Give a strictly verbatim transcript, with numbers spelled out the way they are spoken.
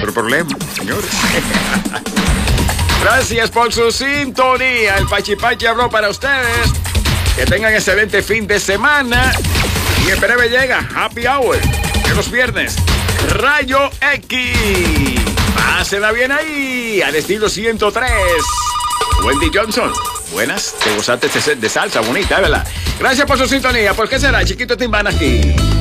Otro problema, señores. Gracias por su sintonía. El Pachi Pachi habló para ustedes. Que tengan excelente fin de semana. Y en breve llega Happy Hour de los viernes. Rayo X. Pásenla bien ahí. Al estilo ciento tres. Wendy Johnson. Buenas. Te gozaste este set de salsa bonita, ¿verdad? Gracias por su sintonía. ¿Por qué será, Chiquito Timbán aquí?